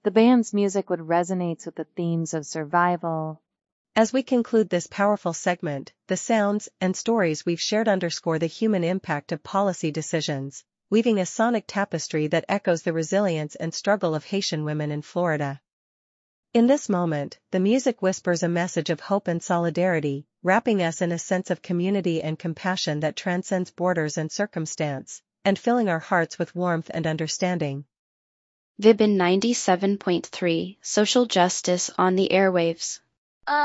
The band's music would resonate with the themes of survival. As we conclude this powerful segment, the sounds and stories we've shared underscore the human impact of policy decisions, weaving a sonic tapestry that echoes the resilience and struggle of Haitian women in Florida. In this moment, the music whispers a message of hope and solidarity, wrapping us in a sense of community and compassion that transcends borders and circumstance, and filling our hearts with warmth and understanding. Vibin 97.3 Social Justice on the Airwaves.